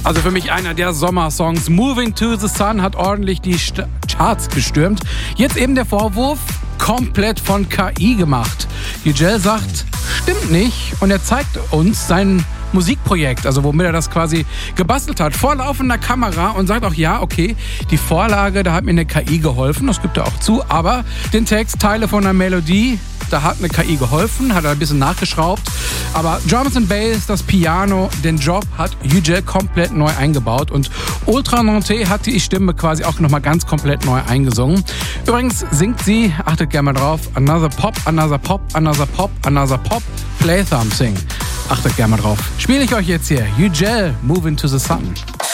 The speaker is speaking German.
Also für mich einer der Sommersongs. Moving to the Sun hat ordentlich die Charts gestürmt. Jetzt eben der Vorwurf, komplett von KI gemacht. Yücel sagt, stimmt nicht. Und er zeigt uns sein Musikprojekt, also womit er das quasi gebastelt hat, vor laufender Kamera und sagt auch, ja, okay, die Vorlage, da hat mir eine KI geholfen, das gibt er auch zu, aber den Text, Teile von einer Melodie, da hat eine KI geholfen, hat er ein bisschen nachgeschraubt, aber Drums and Bass, das Piano, den Job hat Yücel komplett neu eingebaut und Ultra Nantais hat die Stimme quasi auch nochmal ganz komplett neu eingesungen. Übrigens singt sie, achtet gerne mal drauf, Another Pop, Another Pop, Another Pop, Another Pop, Play Something. Achtet gerne mal drauf. Spiele ich euch jetzt hier. Yücel, Moving to the Sun.